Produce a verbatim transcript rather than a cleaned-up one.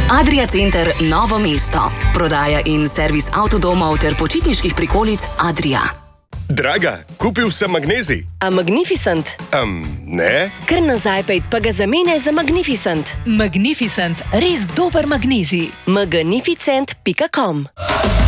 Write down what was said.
Adria Center Novo mesto. Prodaja in servis avtodomov ter počitniških prikolic Adria. Draga, kupil sem magnezij. A Magnificent? Um, ne? Kar nazaj pejt pa ga zamene za Magnificent. Magnificent, res dober magnezij. magnificent pika com